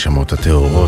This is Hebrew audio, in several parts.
הנשמות הטהורות,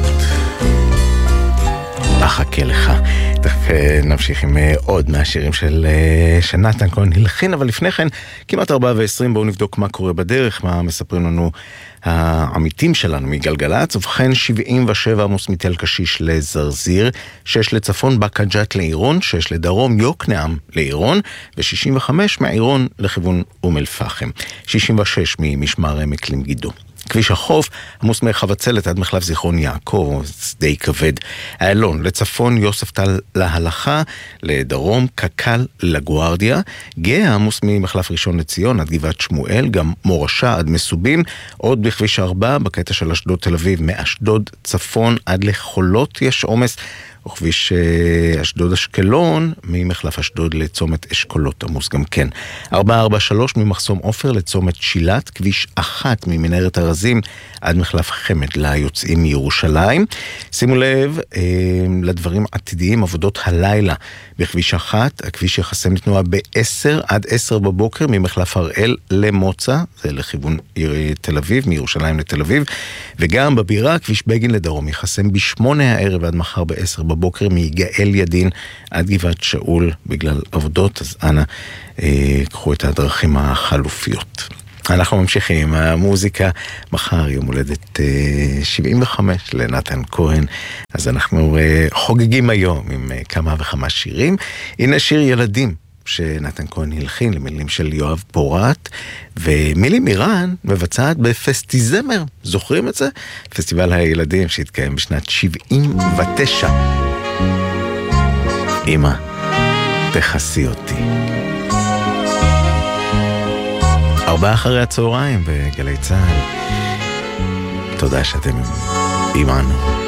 אחכה לך. תכף נמשיך עם עוד מהשירים של שנתן כהן הלחין, אבל לפני כן, כמעט 4:20, בואו נבדוק מה קורה בדרך, מה מספרים לנו העמיתים שלנו מגלגלץ. ובכן, 77 עמוס מתל קשיש לזרזיר, 6 לצפון בקה ג'ת לעירון, 6 לדרום יוקנעם לעירון, ו65 מהעירון לכיוון אום אל פחם, 66 ממשמר עמק למגידו. כביש החוף, עמוס מחבצלת עד מחלף זיכרון יעקב, די כבד. איילון, לצפון יוספטל להלכה, לדרום קקל לגוארדיה. גאה, עמוס ממחלף ראשון לציון עד גבעת שמואל, גם מורשה עד מסובים. עוד בכביש 4, בקטע של אשדוד תל אביב, מאשדוד צפון עד לחולות יש עומס. וכביש אשדוד אשקלון, ממחלף אשדוד לצומת אשכולות עמוס גם כן. 443 ממחסום עופר לצומת שילת, כביש 1 ממנהרת הרזים עד מחלף חמד ליוצאים מירושלים. שימו לב לדברים עתידיים, עבודות הלילה בכביש 1, הכביש יחסם לתנועה ב-10 עד 10 בבוקר ממחלף הראל למוצא, זה לכיוון תל אביב, מירושלים לתל אביב, וגם בבירה, כביש בגין לדרום יחסם ב-8 הערב עד מחר ב-10 בבוקר מיגאל ידין עד גבעת שאול בגלל עבודות, אז אנא קחו את הדרכים החלופיות. אנחנו ממשיכים עם המוזיקה, מחר יום הולדת 75 לנתן כהן, אז אנחנו חוגגים היום עם כמה וכמה שירים. הנה שיר ילדים שנתן כהן הלחין למילים של יואב פורט, ומילי מירן מבצעת בפסטיזמר, זוכרים את זה? פסטיבל הילדים שהתקיים בשנת 79. אמא, תחסי אותי. 4 אחרי הצהריים בגלי צהל. תודה שאתם עימנו.